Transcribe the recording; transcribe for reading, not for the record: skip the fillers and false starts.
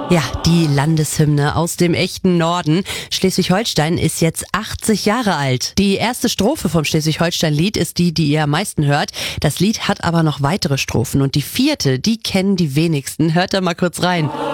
Ja, die Landeshymne aus dem echten Norden. Schleswig-Holstein ist jetzt 80 Jahre alt. Die erste Strophe vom Schleswig-Holstein-Lied ist die ihr am meisten hört. Das Lied hat aber noch weitere Strophen und die vierte, die kennen die wenigsten. Hört da mal kurz rein.